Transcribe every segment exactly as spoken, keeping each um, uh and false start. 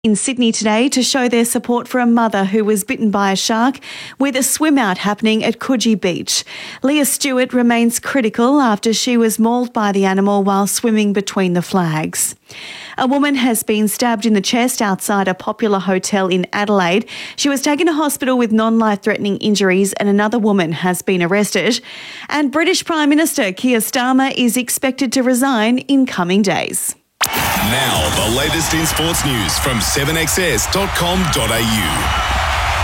in Sydney today to show their support for a mother who was bitten by a shark, with a swim out happening at Coogee Beach. Leah Stewart remains critical after she was mauled by the animal while swimming between the flags. A woman has been stabbed in the chest outside a popular hotel in Adelaide. She was taken to hospital with non-life-threatening injuries, and another woman has been arrested. And British Prime Minister Keir Starmer is expected to resign in coming days. Now, the latest in sports news from seven x s dot com dot a u.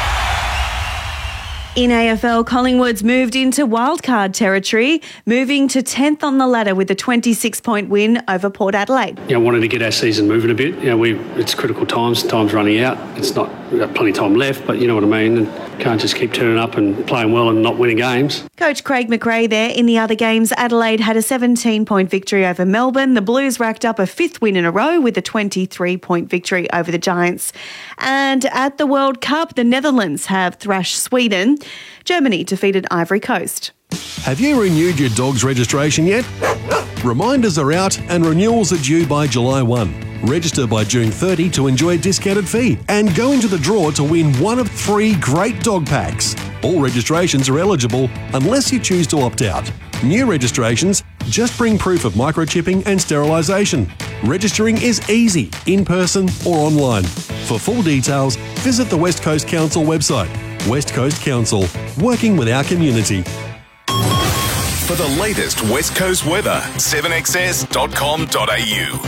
In A F L, Collingwood's moved into wildcard territory, moving to tenth on the ladder with a twenty-six point win over Port Adelaide. Yeah, wanted to get our season moving a bit. You know, we it's critical times, time's running out. It's not, we've got plenty of time left, but you know what I mean. And can't just keep turning up and playing well and not winning games. Coach Craig McRae there. In the other games, Adelaide had a seventeen point victory over Melbourne. The Blues racked up a fifth win in a row with a twenty-three point victory over the Giants. And at the World Cup, the Netherlands have thrashed Sweden. Germany defeated Ivory Coast. Have you renewed your dog's registration yet? Reminders are out and renewals are due by July first. Register by June thirtieth to enjoy a discounted fee and go into the draw to win one of three great dog packs. All registrations are eligible unless you choose to opt out. New registrations, just bring proof of microchipping and sterilisation. Registering is easy, in person or online. For full details, visit the West Coast Council website. West Coast Council, working with our community. For the latest West Coast weather, seven x s dot com dot a u.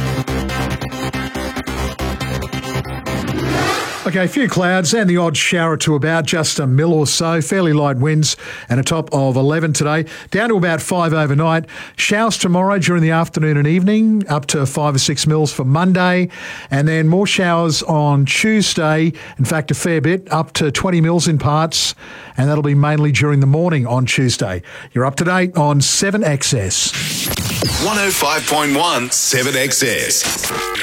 Okay, a few clouds and the odd shower to about, just a mil or so. Fairly light winds and a top of eleven today. Down to about five overnight. Showers tomorrow during the afternoon and evening, up to five or six mils for Monday. And then more showers on Tuesday. In fact, a fair bit, up to twenty mils in parts. And that'll be mainly during the morning on Tuesday. You're up to date on seven X S. one oh five point one seven X S.